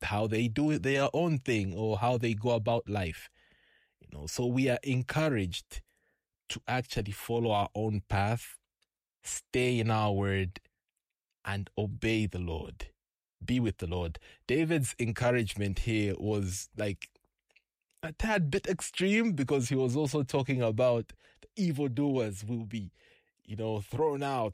how they do their own thing or how they go about life. So we are encouraged to actually follow our own path, stay in our word, and obey the Lord. Be with the Lord. David's encouragement here was like a tad bit extreme, because he was also talking about the evildoers will be, thrown out.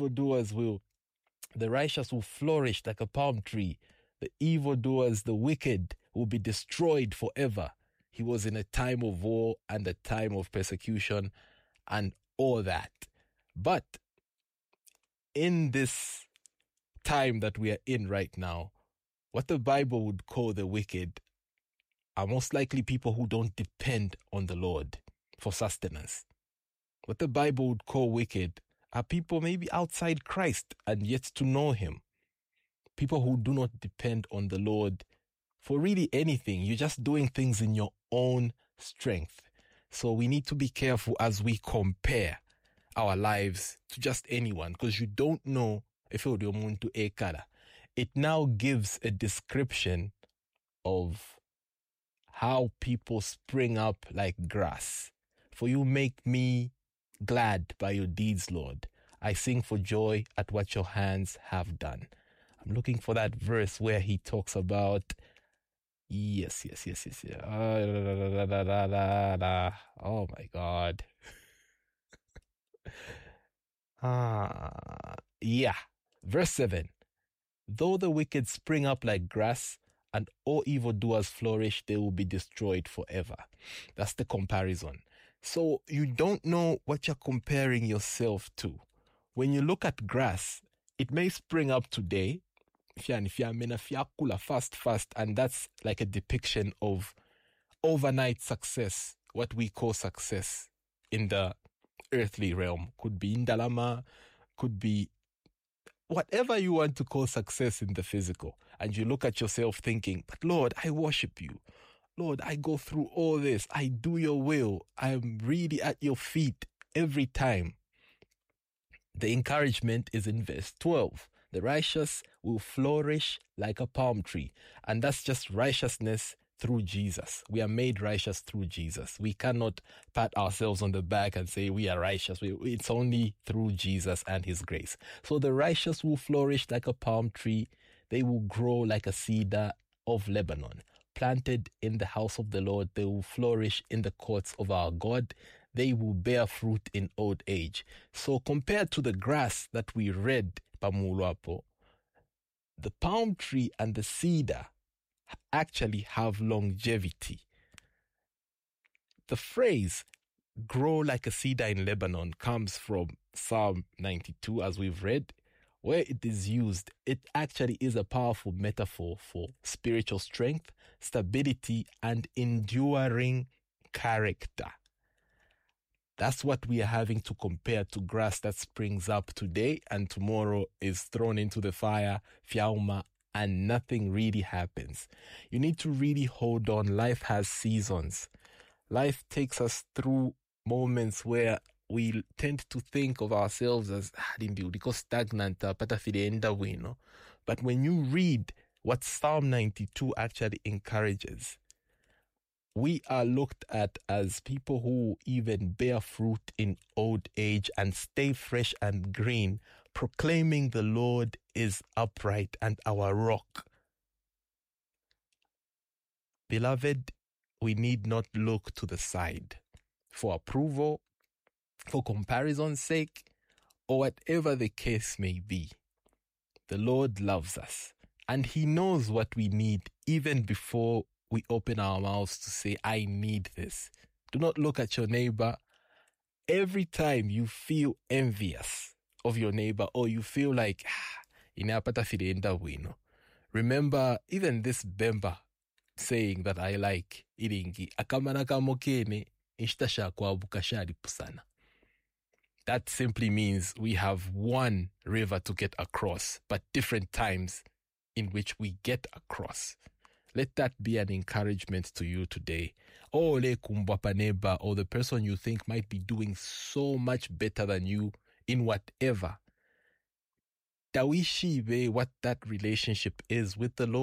The righteous will flourish like a palm tree. The evildoers, the wicked, will be destroyed forever. He was in a time of war and a time of persecution and all that. But in this time that we are in right now, what the Bible would call the wicked are most likely people who don't depend on the Lord for sustenance. What the Bible would call wicked are people maybe outside Christ and yet to know him. People who do not depend on the Lord for really anything. You're just doing things in your own strength. So we need to be careful as we compare our lives to just anyone, because you don't know if it now gives a description of how people spring up like grass. For you make me glad by your deeds, Lord. I sing for joy at what your hands have done. I'm looking for that verse where he talks about, yes. Oh my God. Yeah. Verse 7. Though the wicked spring up like grass and all evildoers flourish, they will be destroyed forever. That's the comparison. So you don't know what you're comparing yourself to. When you look at grass, it may spring up today, fast, and that's like a depiction of overnight success, what we call success in the earthly realm. Could be indalama, could be whatever you want to call success in the physical. And you look at yourself thinking, but Lord, I worship you. Lord, I go through all this. I do your will. I'm really at your feet every time. The encouragement is in verse 12. The righteous will flourish like a palm tree. And that's just righteousness through Jesus. We are made righteous through Jesus. We cannot pat ourselves on the back and say we are righteous. It's only through Jesus and his grace. So the righteous will flourish like a palm tree. They will grow like a cedar of Lebanon. Planted in the house of the Lord, they will flourish in the courts of our God. They will bear fruit in old age. So compared to the grass that we read, Pamuluapo, the palm tree and the cedar actually have longevity. The phrase grow like a cedar in Lebanon comes from Psalm 92, as we've read. Where it is used, it actually is a powerful metaphor for spiritual strength, stability, and enduring character. That's what we are having to compare to grass that springs up today and tomorrow is thrown into the fire, fiauma, and nothing really happens. You need to really hold on. Life has seasons. Life takes us through moments where we tend to think of ourselves as stagnant, but when you read what Psalm 92 actually encourages, we are looked at as people who even bear fruit in old age and stay fresh and green, proclaiming the Lord is upright and our rock. Beloved, we need not look to the side for approval, for comparison's sake, or whatever the case may be. The Lord loves us, and he knows what we need even before we open our mouths to say, I need this. Do not look at your neighbor. Every time you feel envious of your neighbor or you feel like, remember even this Bemba saying that I like, that simply means we have one river to get across, but different times in which we get across. Let that be an encouragement to you today. Or the person you think might be doing so much better than you in whatever. Tawishibe what that relationship is with the Lord.